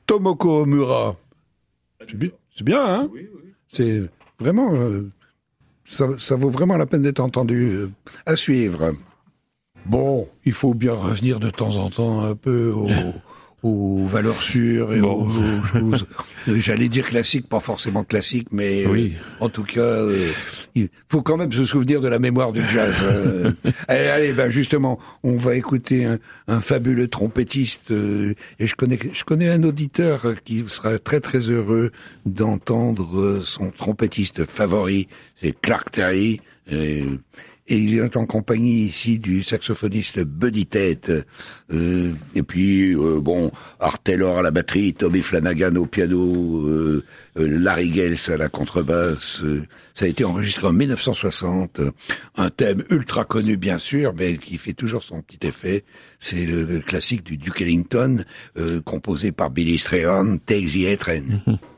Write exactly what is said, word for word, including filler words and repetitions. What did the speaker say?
Tomoko Omura. C'est bien, c'est bien, hein? Oui, oui. C'est vraiment, euh, ça, ça vaut vraiment la peine d'être entendu. Euh, à suivre. Bon, il faut bien revenir de temps en temps un peu au... aux valeurs sûres et bon. aux, aux choses, j'allais dire classiques, pas forcément classiques, mais oui. euh, en tout cas, euh, il faut quand même se souvenir de la mémoire du jazz. Euh, allez, allez, ben justement, on va écouter un, un fabuleux trompettiste, euh, et je connais, je connais un auditeur qui sera très très heureux d'entendre son trompettiste favori, c'est Clark Terry. Et, et il est en compagnie ici du saxophoniste Buddy Tate, euh, et puis euh, bon, Art Taylor à la batterie, Tommy Flanagan au piano, euh, Larry Gales à la contrebasse. Euh, ça a été enregistré en mille neuf cent soixante, un thème ultra connu bien sûr, mais qui fait toujours son petit effet. C'est le classique du Duke Ellington, euh, composé par Billy Strayhorn, Take the A Train. Mm-hmm.